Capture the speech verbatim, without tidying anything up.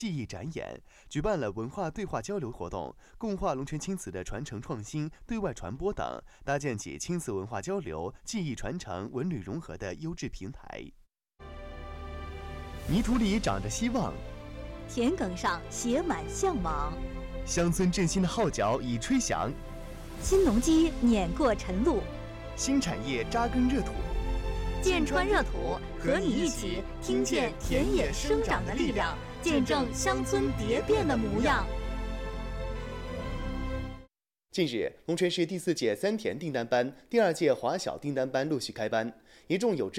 技艺展演，举办了文化对话交流活动，共话龙泉青瓷的传承创新、对外传播等，搭建起青瓷文化交流、技艺传承、文旅融合的优质平台。泥土里长着希望， 田埂上写满向往， 乡村振兴的号角已吹响， 新农机碾过晨露， 新产业扎根热土。 剑川热土和你一起听见田野生长的力量，见证乡村蝶变的模样。 近日，龙泉市第四届三田订单班、第二届华小订单班陆续开班，一众有志